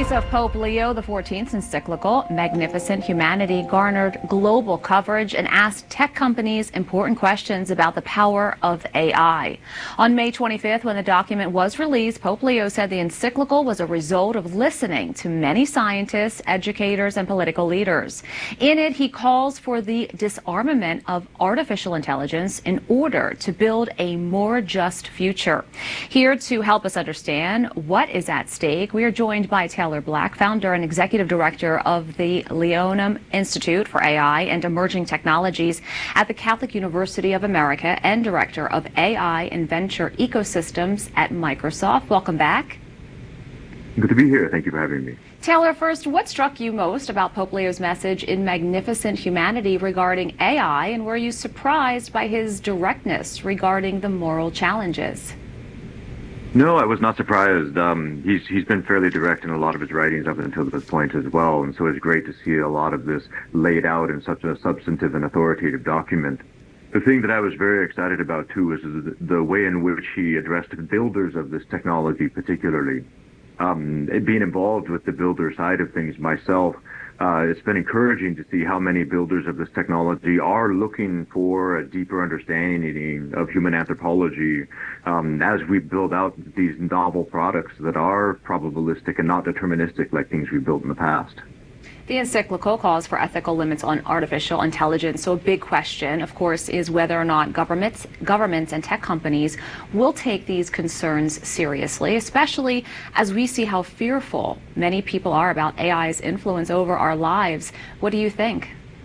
release of Pope Leo XIV's encyclical, Magnificent Humanity, garnered global coverage and asked tech companies important questions about the power of AI. On May 25th, when the document was released, Pope Leo said the encyclical was a result of listening to many scientists, educators, and political leaders. In it, he calls for the disarmament of artificial intelligence in order to build a more just future. Here to help us understand what is at stake, we are joined by Taylor Black, founder and executive director of the Leoneum Institute for AI and Emerging Technologies at the Catholic University of America and director of AI and Venture Ecosystems at Microsoft. Welcome back. Good to be here. Thank you for having me. Taylor, first, what struck you most about Pope Leo's message in Magnificent Humanity regarding AI, and were you surprised by his directness regarding the moral challenges? No, I was not surprised. He's been fairly direct in a lot of his writings up until this point as well, and so it's great to see a lot of this laid out in such a substantive and authoritative document. The thing that I was very excited about, too, is the way in which he addressed the builders of this technology particularly. Being involved with the builder side of things myself, it's been encouraging to see how many builders of this technology are looking for a deeper understanding of human anthropology as we build out these novel products that are probabilistic and not deterministic like things we've built in the past. The encyclical calls for ethical limits on artificial intelligence. So a big question, of course, is whether or not governments and tech companies will take these concerns seriously, especially as we see how fearful many people are about AI's influence over our lives. What do you think?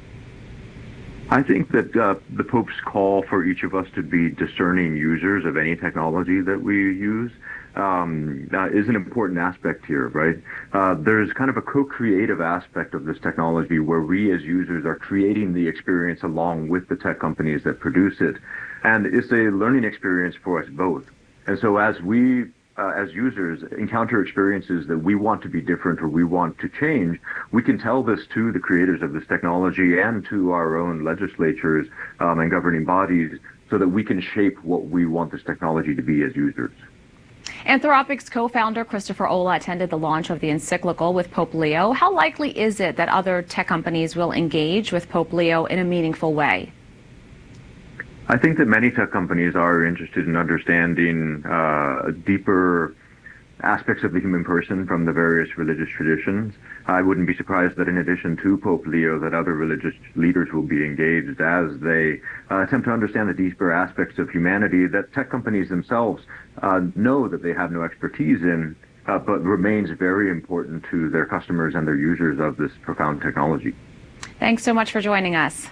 I think that the Pope's call for each of us to be discerning users of any technology that we use is an important aspect here, right? There's kind of a co-creative aspect of this technology where we as users are creating the experience along with the tech companies that produce it. And it's a learning experience for us both. And so as we as users encounter experiences that we want to be different or we want to change, we can tell this to the creators of this technology and to our own legislatures and governing bodies so that we can shape what we want this technology to be as users. Anthropic's co-founder Christopher Olah attended the launch of the encyclical with Pope Leo. How likely is it that other tech companies will engage with Pope Leo in a meaningful way? I think that many tech companies are interested in understanding deeper aspects of the human person from the various religious traditions. I wouldn't be surprised that in addition to Pope Leo, that other religious leaders will be engaged as they attempt to understand the deeper aspects of humanity that tech companies themselves know that they have no expertise in, but remains very important to their customers and their users of this profound technology. Thanks so much for joining us.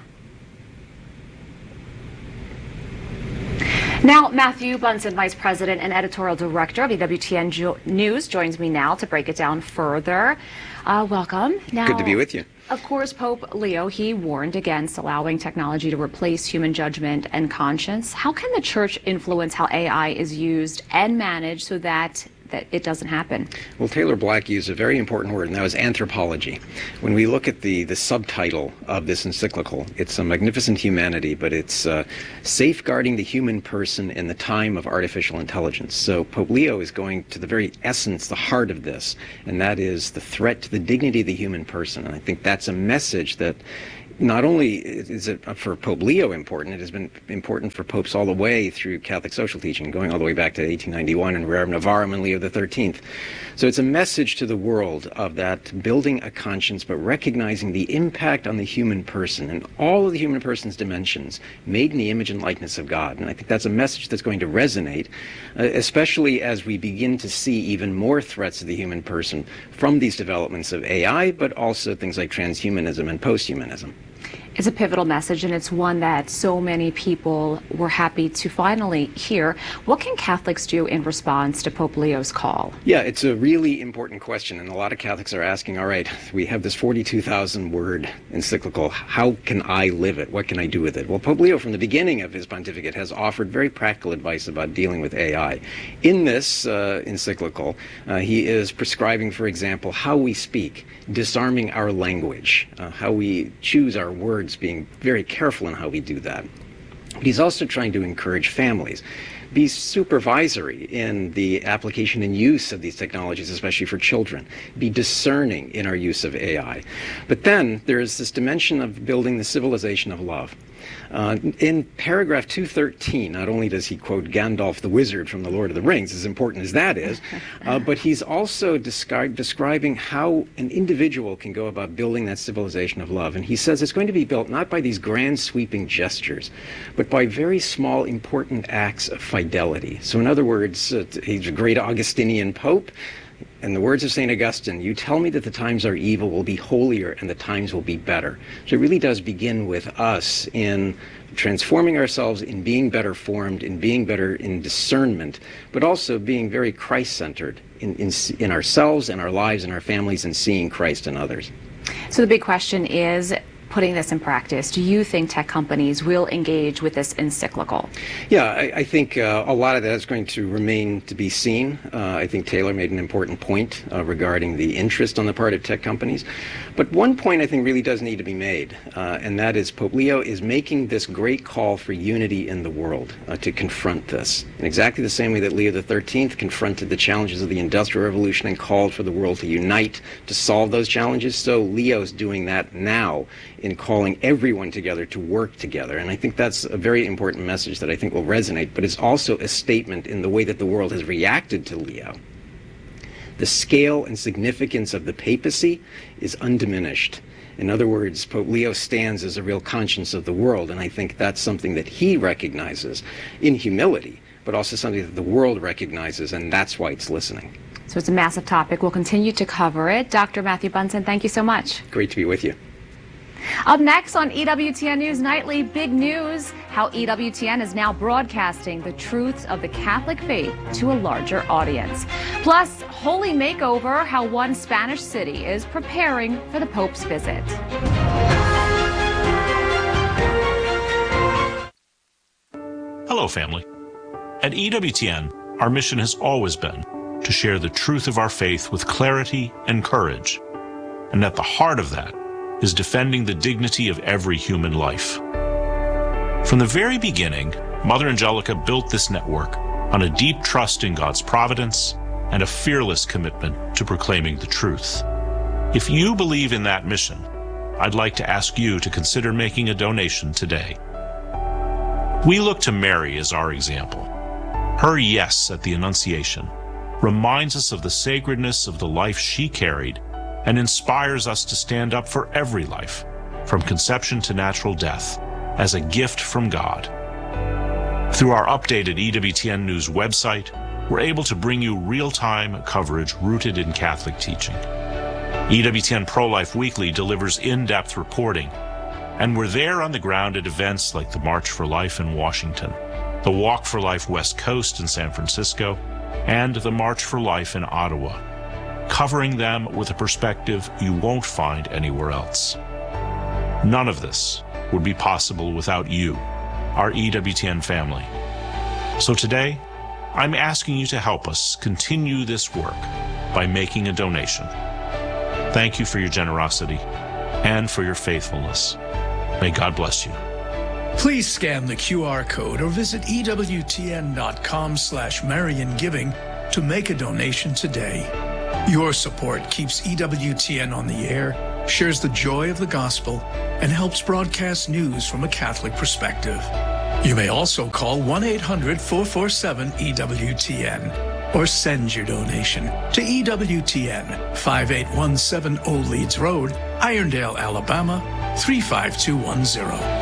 Now, Matthew Bunson, Vice President and Editorial Director of EWTN News, joins me now to break it down further. Welcome. Now, good to be with you. Of course, Pope Leo, he warned against allowing technology to replace human judgment and conscience. How can the Church influence how AI is used and managed so that it doesn't happen? Well, Taylor Black used a very important word, and that was anthropology. When we look at the subtitle of this encyclical, it's a magnificent humanity, but it's safeguarding the human person in the time of artificial intelligence. So Pope Leo is going to the very essence, the heart of this, and that is the threat to the dignity of the human person. And I think that's a message that not only is it for Pope Leo important, it has been important for popes all the way through Catholic social teaching, going all the way back to 1891 and Rerum Novarum and Leo XIII. So it's a message to the world of that building a conscience, but recognizing the impact on the human person and all of the human person's dimensions, made in the image and likeness of God. And I think that's a message that's going to resonate, especially as we begin to see even more threats to the human person from these developments of AI, but also things like transhumanism and posthumanism. It's a pivotal message, and it's one that so many people were happy to finally hear. What can Catholics do in response to Pope Leo's call? Yeah, it's a really important question, and a lot of Catholics are asking, all right, we have this 42,000-word encyclical. How can I live it? What can I do with it? Well, Pope Leo, from the beginning of his pontificate, has offered very practical advice about dealing with AI. In this encyclical, he is prescribing, for example, how we speak, disarming our language, how we choose our words, being very careful in how we do that. But he's also trying to encourage families. be supervisory in the application and use of these technologies, especially for children, be discerning in our use of AI. But then there is this dimension of building the civilization of love. In paragraph 213, not only does he quote Gandalf the Wizard from The Lord of the Rings, as important as that is, but he's also describing how an individual can go about building that civilization of love. And he says it's going to be built not by these grand sweeping gestures, but by very small, important acts of fidelity. So in other words, he's a great Augustinian pope. In the words of St. Augustine, you tell me that the times are evil will be holier and the times will be better. So it really does begin with us in transforming ourselves, in being better formed, in being better in discernment, but also being very Christ-centered in ourselves and our lives and our families and seeing Christ in others. So the big question is, putting this in practice, do you think tech companies will engage with this encyclical? Yeah, I think a lot of that is going to remain to be seen. I think Taylor made an important point regarding the interest on the part of tech companies. But one point I think really does need to be made, and that is Pope Leo is making this great call for unity in the world to confront this. In exactly the same way that Leo XIII confronted the challenges of the Industrial Revolution and called for the world to unite to solve those challenges, so Leo's doing that now in calling everyone together to work together. And I think that's a very important message that I think will resonate, but it's also a statement in the way that the world has reacted to Leo. The scale and significance of the papacy is undiminished. In other words, Pope Leo stands as a real conscience of the world, and I think that's something that he recognizes in humility, but also something that the world recognizes, and that's why it's listening. So it's a massive topic. We'll continue to cover it. Dr. Matthew Bunson, thank you so much. Great to be with you. Up next on EWTN News Nightly, big news, how EWTN is now broadcasting the truths of the Catholic faith to a larger audience. Plus, holy makeover, how one Spanish city is preparing for the Pope's visit. Hello, family. At EWTN, our mission has always been to share the truth of our faith with clarity and courage. And at the heart of that is defending the dignity of every human life. From the very beginning, Mother Angelica built this network on a deep trust in God's providence and a fearless commitment to proclaiming the truth. If you believe in that mission, I'd like to ask you to consider making a donation today. We look to Mary as our example. Her yes at the Annunciation reminds us of the sacredness of the life she carried and inspires us to stand up for every life, from conception to natural death, as a gift from God. Through our updated EWTN News website, we're able to bring you real-time coverage rooted in Catholic teaching. EWTN Pro-Life Weekly delivers in-depth reporting, and we're there on the ground at events like the March for Life in Washington, the Walk for Life West Coast in San Francisco, and the March for Life in Ottawa, covering them with a perspective you won't find anywhere else. None of this would be possible without you, our EWTN family. So today, I'm asking you to help us continue this work by making a donation. Thank you for your generosity and for your faithfulness. May God bless you. Please scan the QR code or visit EWTN.com/MarianGiving to make a donation today. Your support keeps EWTN on the air, shares the joy of the gospel, and helps broadcast news from a Catholic perspective. You may also call 1-800-447-EWTN or send your donation to EWTN, 5817 Old Leeds Road, Irondale, Alabama, 35210.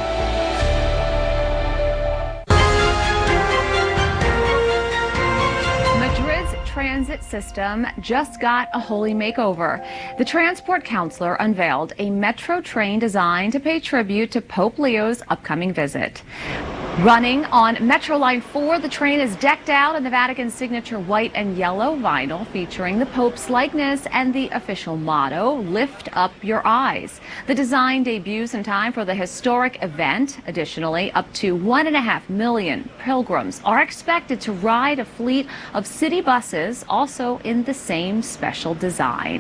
Transit system just got a holy makeover. The Transport Counselor unveiled a metro train designed to pay tribute to Pope Leo's upcoming visit. Running on Metro Line 4, the train is decked out in the Vatican's signature white and yellow vinyl featuring the Pope's likeness and the official motto, "Lift up your eyes." The design debuts in time for the historic event. Additionally, up to 1.5 million pilgrims are expected to ride a fleet of city buses, also in the same special design.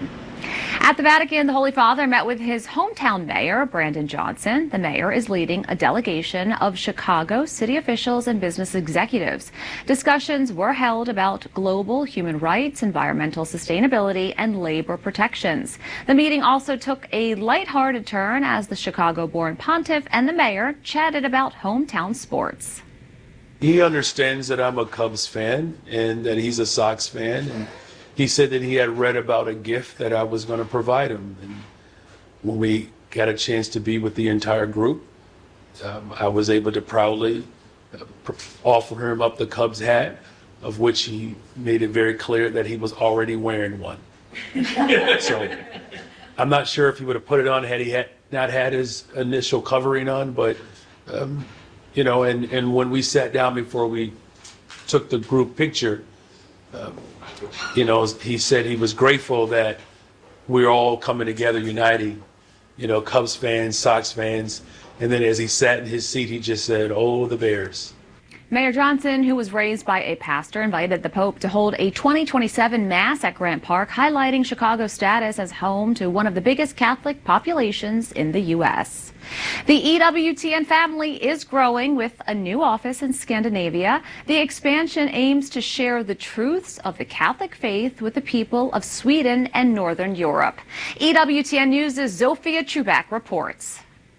At the Vatican, the Holy Father met with his hometown mayor, Brandon Johnson. The mayor is leading a delegation of Chicago city officials and business executives. Discussions were held about global human rights, environmental sustainability, and labor protections. The meeting also took a lighthearted turn as the Chicago-born pontiff and the mayor chatted about hometown sports. He understands that I'm a Cubs fan and that he's a Sox fan. And he said that he had read about a gift that I was going to provide him. And when we got a chance to be with the entire group, I was able to proudly offer him up the Cubs hat, of which he made it very clear that he was already wearing one. So I'm not sure if he would have put it on had he not had his initial covering on, but, you know, and when we sat down before we took the group picture, you know, he said he was grateful that we're all coming together, uniting, you know, Cubs fans, Sox fans. And then as he sat in his seat, he just said, "Oh, the Bears." Mayor Johnson, who was raised by a pastor, invited the Pope to hold a 2027 Mass at Grant Park, highlighting Chicago's status as home to one of the biggest Catholic populations in the U.S. The EWTN family is growing with a new office in Scandinavia. The expansion aims to share the truths of the Catholic faith with the people of Sweden and Northern Europe. EWTN News' Zofia Truback reports.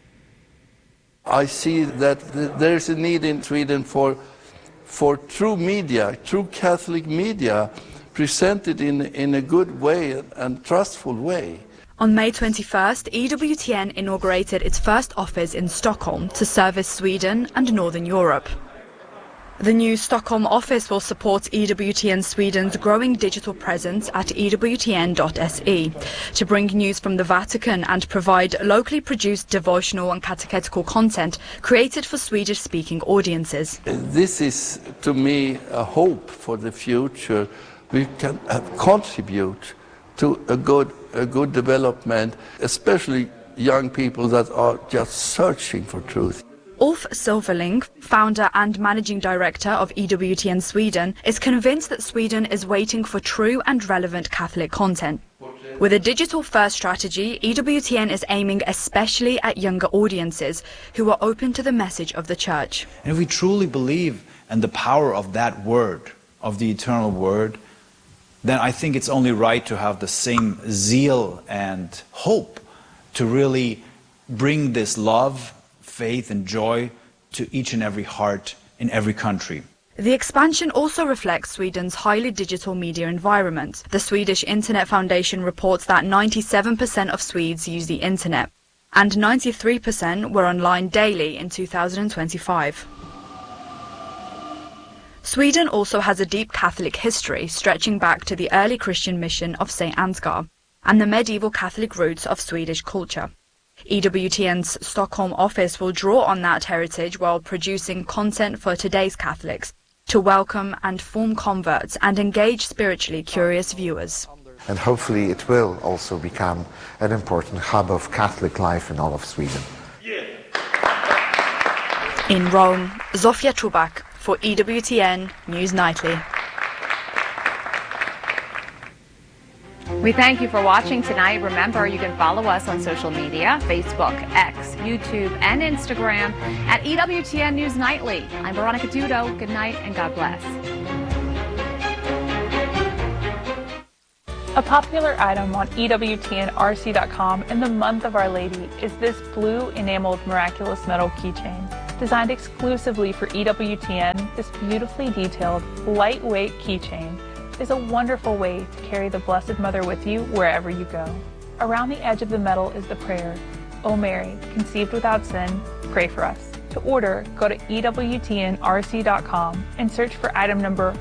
I see that there's a need in Sweden for true media, true Catholic media, presented in a good way and trustful way. On May 21st, EWTN inaugurated its first office in Stockholm to service Sweden and Northern Europe. The new Stockholm office will support EWTN Sweden's growing digital presence at EWTN.se to bring news from the Vatican and provide locally produced devotional and catechetical content created for Swedish-speaking audiences. This is, to me, a hope for the future. We can contribute to a good development, especially young people that are just searching for truth. Ulf Silverling, founder and managing director of EWTN Sweden, is convinced that Sweden is waiting for true and relevant Catholic content. With a digital-first strategy, EWTN is aiming especially at younger audiences who are open to the message of the Church. And if we truly believe in the power of that word, of the eternal word, then I think it's only right to have the same zeal and hope to really bring this love, faith and joy to each and every heart in every country. The expansion also reflects Sweden's highly digital media environment. The Swedish Internet Foundation reports that 97% of Swedes use the internet, and 93% were online daily in 2025. Sweden also has a deep Catholic history stretching back to the early Christian mission of St. Ansgar and the medieval Catholic roots of Swedish culture. EWTN's Stockholm office will draw on that heritage while producing content for today's Catholics to welcome and form converts and engage spiritually curious viewers. And hopefully it will also become an important hub of Catholic life in all of Sweden. In Rome, Zofia Truback for EWTN News Nightly. We thank you for watching tonight. Remember, you can follow us on social media, Facebook, X, YouTube, and Instagram at EWTN News Nightly. I'm Veronica Dudo. Good night and God bless. A popular item on EWTNRC.com in the month of Our Lady is this blue enameled miraculous metal keychain. Designed exclusively for EWTN, this beautifully detailed, lightweight keychain is a wonderful way to carry the Blessed Mother with you wherever you go. Around the edge of the metal is the prayer, "O Mary, conceived without sin, pray for us." To order, go to EWTNRC.com and search for item number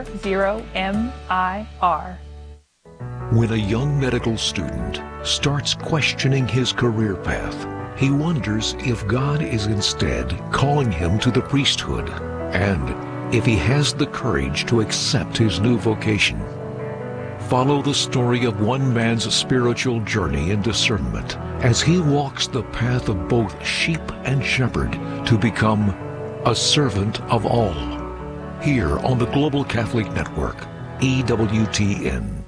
40MIR. When a young medical student starts questioning his career path, he wonders if God is instead calling him to the priesthood, and if he has the courage to accept his new vocation. Follow the story of one man's spiritual journey and discernment as he walks the path of both sheep and shepherd to become a servant of all. Here on the Global Catholic Network, EWTN.